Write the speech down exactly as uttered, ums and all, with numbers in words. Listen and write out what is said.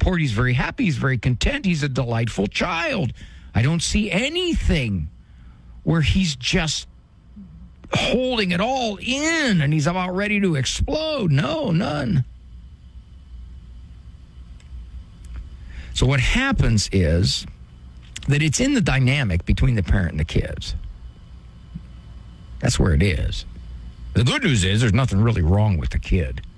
report he's very happy, he's very content, he's a delightful child. I don't see anything where he's just holding it all in and he's about ready to explode. No, none. So what happens is that it's in the dynamic between the parent and the kids. That's where it is. The good news is there's nothing really wrong with the kid.